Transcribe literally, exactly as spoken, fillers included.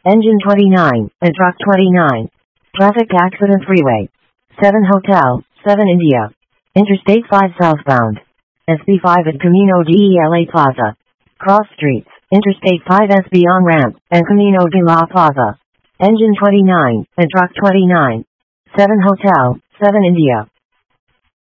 Engine twenty-nine, and Truck twenty-nine. Traffic Accident Freeway. seven Hotel, seven India. Interstate five southbound. S B five at Camino de La Plaza. Cross streets, Interstate five S B on-ramp, and Camino de la Plaza. Engine twenty-nine, and Truck twenty-nine. seven Hotel, seven India.